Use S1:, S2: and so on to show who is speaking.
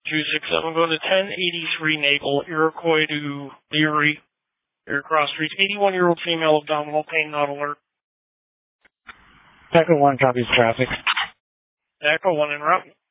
S1: 267, go to 1083 Nagle, Iroquois to Leary, Cross Street. 81-year-old female, abdominal pain, not alert.
S2: Echo 1 copies traffic.
S1: Echo 1 en route.